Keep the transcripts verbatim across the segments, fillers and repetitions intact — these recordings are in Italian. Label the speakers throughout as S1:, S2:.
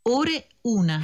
S1: ore una.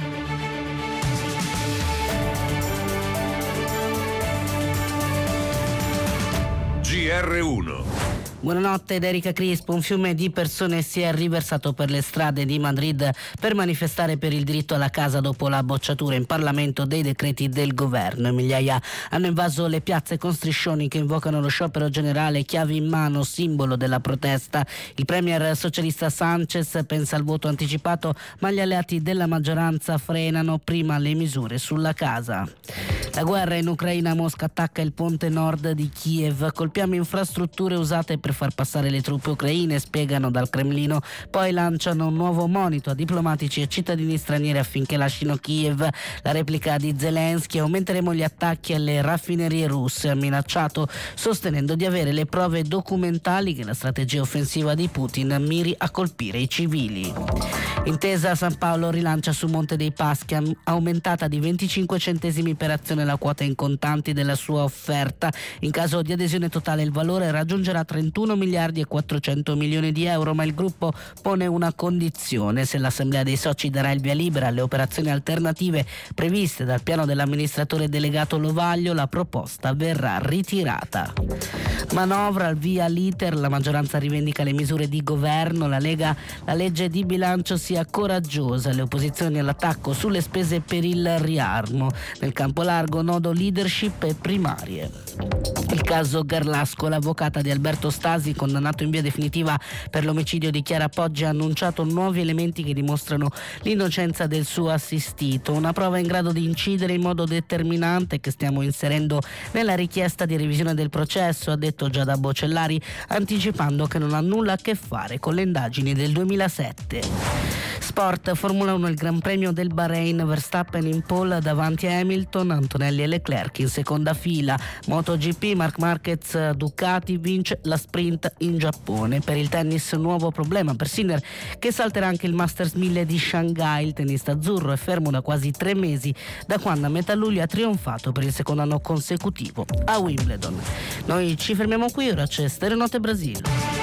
S2: G R uno.
S3: Buonanotte da Erika Crispo. Un fiume di persone si è riversato per le strade di Madrid per manifestare per il diritto alla casa dopo la bocciatura in Parlamento dei decreti del governo. Migliaia hanno invaso le piazze con striscioni che invocano lo sciopero generale, chiavi in mano, simbolo della protesta. Il premier socialista Sánchez pensa al voto anticipato, ma gli alleati della maggioranza frenano prima le misure sulla casa. La guerra in Ucraina. Mosca attacca il ponte nord di Kiev. Colpiamo infrastrutture usate per far passare le truppe ucraine, spiegano dal Cremlino. Poi lanciano un nuovo monito a diplomatici e cittadini stranieri affinché lasciano Kiev. La replica di Zelensky: aumenteremo gli attacchi alle raffinerie russe, ha minacciato, sostenendo di avere le prove documentali che la strategia offensiva di Putin miri a colpire i civili. Intesa San Paolo rilancia su Monte dei Paschi, aumentata di venticinque centesimi per azione la quota in contanti della sua offerta. In caso di adesione totale il valore raggiungerà trentuno miliardi e quattrocento milioni di euro, ma il gruppo pone una condizione: se l'assemblea dei soci darà il via libera alle operazioni alternative previste dal piano dell'amministratore delegato Lovaglio, la proposta verrà ritirata. Manovra, al via l'iter, la maggioranza rivendica le misure di governo, la Lega la legge di bilancio sia coraggiosa, le opposizioni all'attacco sulle spese per il riarmo. Nel campo largo nodo leadership e primarie. Il caso Garlasco, l'avvocata di Alberto Stasi, condannato in via definitiva per l'omicidio di Chiara Poggi, ha annunciato nuovi elementi che dimostrano l'innocenza del suo assistito, una prova in grado di incidere in modo determinante che stiamo inserendo nella richiesta di revisione del processo, ha detto Giada Bocellari, anticipando che non ha nulla a che fare con le indagini del duemilasette. Sport, Formula uno, il Gran Premio del Bahrain, Verstappen in pole davanti a Hamilton, Antonelli e Leclerc in seconda fila. MotoGP, Marc Marquez, Ducati vince la sprint in Giappone. Per il tennis nuovo problema per Sinner, che salterà anche il Masters mille di Shanghai. Il tennista azzurro è fermo da quasi tre mesi, da quando a metà luglio ha trionfato per il secondo anno consecutivo a Wimbledon. Noi ci fermiamo qui, ora c'è Stereonote Brasile.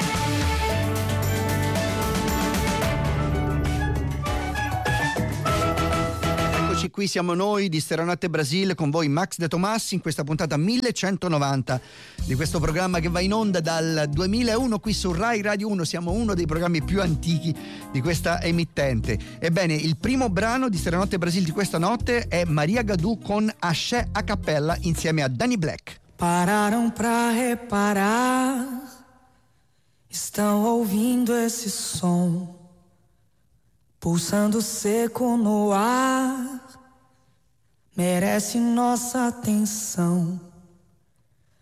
S4: Qui siamo noi di Stereonotte Brasile, con voi Max De Tomassi in questa puntata millecentonovanta di questo programma che va in onda dal duemilauno qui su Rai Radio uno. Siamo uno dei programmi più antichi di questa emittente. Ebbene, il primo brano di Stereonotte Brasile di questa notte è Maria Gadu con Axé a cappella insieme a Danny Black.
S5: Pararam pra reparar, estão ouvindo esse som, pulsando seco no ar, merece nossa atenção.